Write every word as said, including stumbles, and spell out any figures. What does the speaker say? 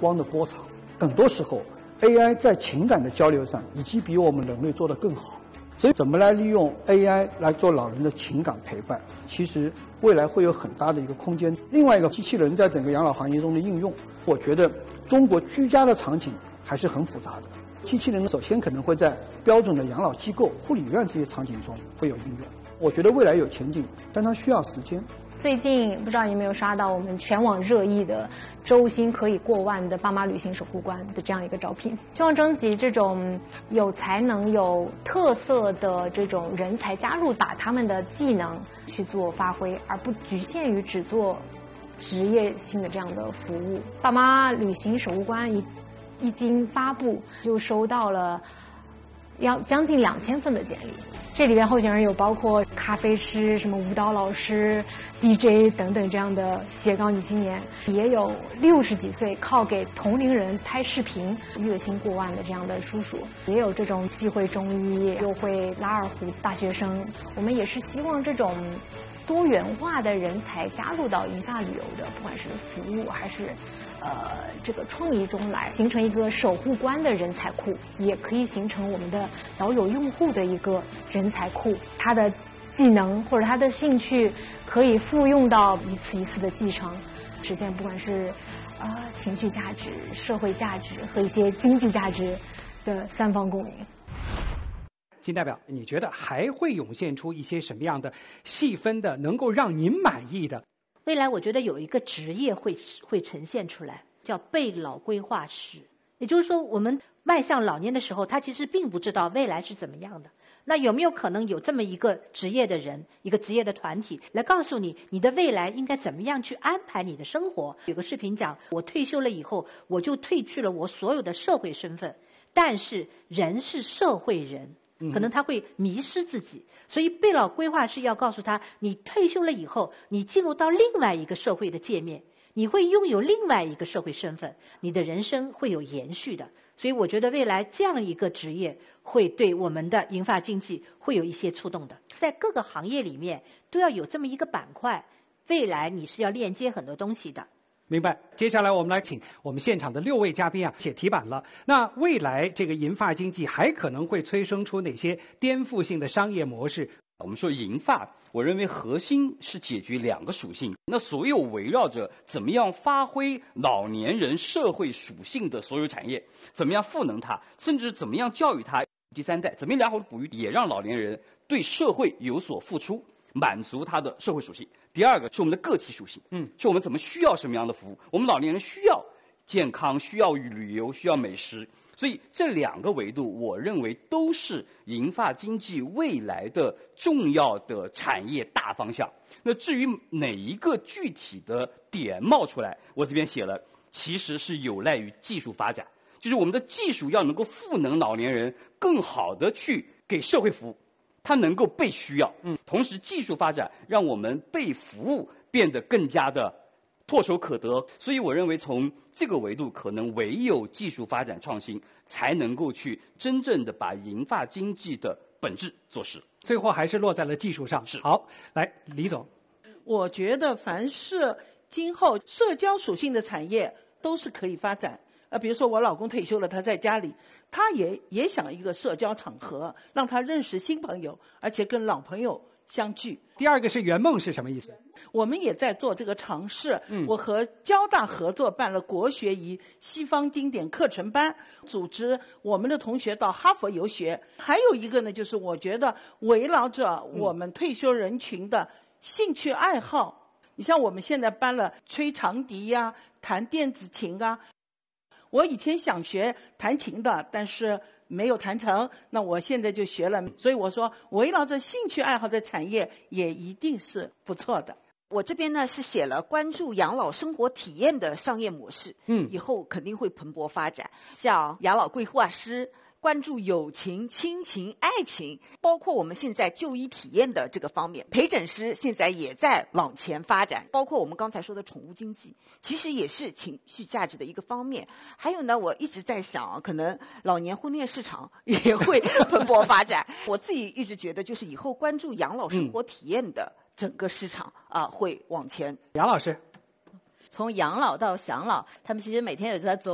光的波长。很多时候 A I 在情感的交流上以及比我们人类做得更好，所以怎么来利用 A I 来做老人的情感陪伴，其实未来会有很大的一个空间。另外一个，机器人在整个养老行业中的应用，我觉得中国居家的场景还是很复杂的。机器人首先可能会在标准的养老机构、护理院这些场景中会有应用，我觉得未来有前景，但它需要时间。 最近不知道你有没有刷到我们全网热议的周薪可以过万的爸妈旅行守护官的这样一个招聘，希望征集这种有才能、有特色的这种人才加入，把他们的技能去做发挥，而不局限于只做职业性的这样的服务。爸妈旅行守护官一一经发布，就收到了要将近两千份的简历。这里边候选人有包括咖啡师、什么舞蹈老师、D J 等等这样的斜杠女青年，也有六十几岁靠给同龄人拍视频月薪过万的这样的叔叔，也有这种既会中医又会拉二胡大学生。我们也是希望这种多元化的人才加入到银发旅游的，不管是服务还是呃这个创意中来，形成一个守护官的人才库，也可以形成我们的老有用户的一个人才库。他的技能或者他的兴趣可以复用到一次一次的继承，实现不管是呃情绪价值、社会价值和一些经济价值的三方共赢。 金代表，你觉得还会涌现出一些什么样的细分的能够让您满意的？ 未来我觉得有一个职业会会呈现出来，叫备老规划师。也就是说，我们迈向老年的时候，他其实并不知道未来是怎么样的。那有没有可能有这么一个职业的人，一个职业的团体来告诉你，你的未来应该怎么样去安排你的生活？有个视频讲，我退休了以后，我就褪去了我所有的社会身份，但是人是社会人。可能他会迷失自己，所以备老规划师要告诉他，你退休了以后，你进入到另外一个社会的界面，你会拥有另外一个社会身份，你的人生会有延续的。所以我觉得未来这样一个职业会对我们的银发经济会有一些触动的，在各个行业里面都要有这么一个板块，未来你是要链接很多东西的。 明白。接下来我们来请我们现场的六位嘉宾啊写题板了。那未来这个银发经济还可能会催生出哪些颠覆性的商业模式？ 我们说银发，我认为核心是解决两个属性。那所有围绕着怎么样发挥老年人社会属性的所有产业，怎么样赋能它，甚至怎么样教育它。第三代怎么样良好的哺育，也让老年人对社会有所付出，满足他的社会属性。第二个是我们的个体属性，嗯，是我们怎么需要什么样的服务。我们老年人需要健康，需要旅游，需要美食，所以这两个维度，我认为都是银发经济未来的重要的产业大方向。那至于哪一个具体的点冒出来，我这边写了，其实是有赖于技术发展，就是我们的技术要能够赋能老年人，更好的去给社会服务。它能够被需要，嗯，同时技术发展让我们被服务变得更加的唾手可得，所以我认为从这个维度，可能唯有技术发展创新，才能够去真正的把银发经济的本质做实。 最后还是落在了技术上。 是。 好，来李总， 我觉得凡是今后社交属性的产业都是可以发展。呃，比如说我老公退休了，他在家里，他也也想一个社交场合，让他认识新朋友，而且跟老朋友相聚。 第二个是圆梦是什么意思？ 我们也在做这个尝试。 嗯， 我和交大合作办了国学仪西方经典课程班，组织我们的同学到哈佛游学。还有一个呢，就是我觉得围绕着我们退休人群的兴趣爱好，嗯，你像我们现在办了吹长笛呀、弹电子琴啊。我以前想学弹琴的，但是没有弹成，那我现在就学了。所以我说，围绕着兴趣爱好的产业也一定是不错的。 我这边呢是写了关注养老生活体验的商业模式， 嗯， 以后肯定会蓬勃发展。像养老规划师，关注友情、亲情、爱情，包括我们现在就医体验的这个方面，陪诊师现在也在往前发展，包括我们刚才说的宠物经济，其实也是情绪价值的一个方面。还有呢，我一直在想，可能老年婚恋市场也会蓬勃发展。我自己一直觉得，就是以后关注养老生活体验的整个市场啊，会往前。 杨老师， 从养老到享老，他们其实每天有在做